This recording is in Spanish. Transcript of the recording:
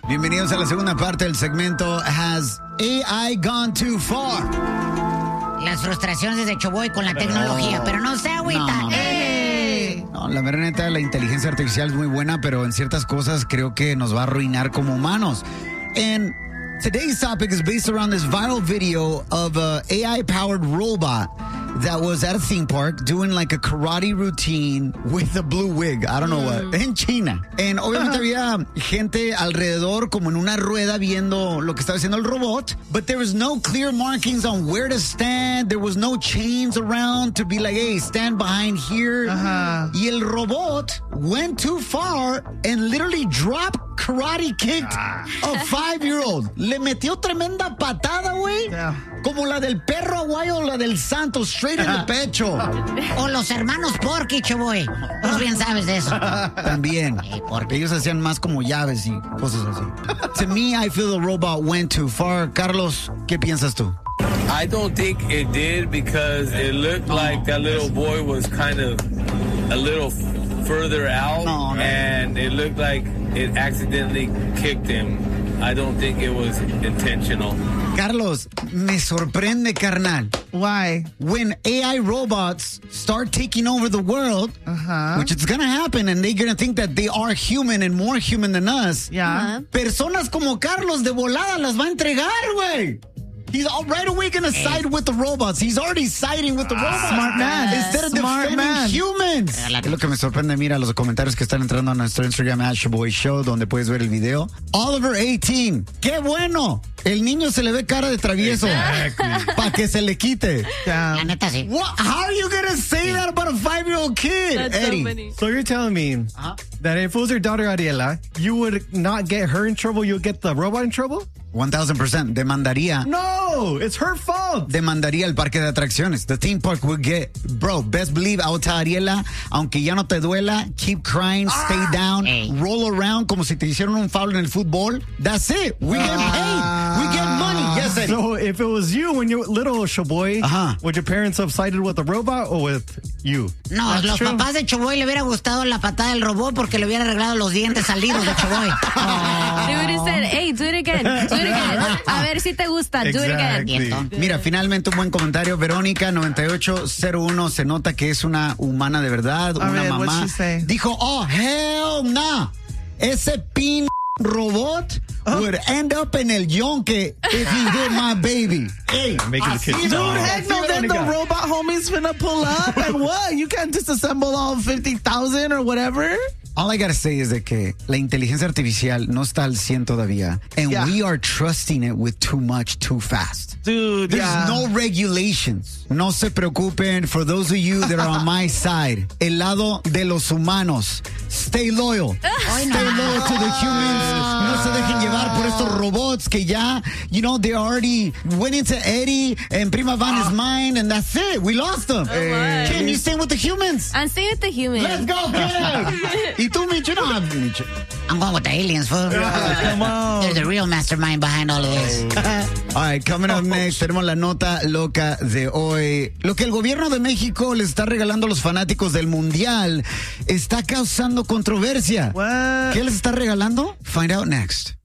Bienvenidos a la segunda parte del segmento Has AI Gone Too Far? Las frustraciones de Choboy con la tecnología, pero no se agüita. No, la verdad neta, la inteligencia artificial es muy buena, pero en ciertas cosas creo que nos va a arruinar como humanos. And today's topic is based around this viral video of a AI-powered robot that was at a theme park doing like a karate routine with a blue wig. I don't know what. En China. And obviamente había gente alrededor como en una rueda viendo lo que estaba haciendo el robot. But there was no clear markings on where to stand. There was no chains around to be like, hey, stand behind here. Y el robot went too far and literally dropped karate kicked a 5-year-old. Le metió tremenda patada, güey. Yeah. Como la del perro aguayo o la del santo, straight in the pecho. O los hermanos Porky, Choboy. Tú bien sabes de eso. También. Porque ellos hacían más como llaves y cosas así. To me, I feel the robot went too far. Carlos, ¿qué piensas tú? I don't think it did because it looked like that little boy was kind of a little further out and it looked like it accidentally kicked him. I don't think it was intentional. Carlos, me sorprende, carnal. Why? When AI robots start taking over the world, which it's going to happen, and they're going to think that they are human and more human than us, personas como Carlos de volada las va a entregar, güey. He's right away going to side with the robots. He's already siding with the robots. Smart man. Instead of defending humans. Es lo que me sorprende. Mira los comentarios que están entrando a nuestro Instagram, @Shoboy Show, donde puedes ver el video. Oliver 18. ¡Qué bueno! El niño se le ve cara de travieso. Para que se le quite. La neta, sí. How are you going to say that about a 5-year-old kid? That's Eddie. so funny. So you're telling me that if it was your daughter Ariela, you would not get her in trouble, you'll get the robot in trouble? 1000%. Demandaría. No, it's her fault. Demandaría el parque de atracciones. The theme park would get, bro, best believe, I would tell Ariela, aunque ya no te duela, keep crying, stay down, roll around como si te hicieron un foul en el fútbol. That's it. We get paid. We get money. Yes, Eddie. So if it was you when you were little, Shoboy, would your parents have sided with the robot or with you? No, That's los true. papás de Choboy le hubiera gustado la patada del robot porque le hubiera arreglado los dientes salidos de Choboy. They would have said, hey, do it again. Do it again. A ver si te gusta. Do it again. Mira, finalmente un buen comentario. Verónica 9801 se nota que es una humana de verdad, una mamá. Dijo, oh, hell nah. Ese pin robot would end up en el yonke if he hit my baby. Hey, dude, heck no, then the robot homie's finna pull up and what? You can't disassemble all 50,000 or whatever? All I gotta say is de que la inteligencia artificial no está al 100 todavía. And we are trusting it with too much, too fast. Dude, There's no regulations. No se preocupen. For those of you that are on my side, el lado de los humanos. Stay loyal. Stay loyal to the humans. No se dejen llevar por estos robots que ya, you know, they already went into Eddie and Prima Van's mind, and that's it. We lost them. Kim, you staying with the humans? I'm staying with the humans. Let's go, Kim. ¿Y tú, Micho? No, Micho. I'm going with the aliens, fool. Come on. They're the real mastermind behind all of this. All right, coming up next, tenemos la nota loca de hoy. Lo que el gobierno de México les está regalando a los fanáticos del Mundial está causando controversia. What? ¿Qué les está regalando? Find out next.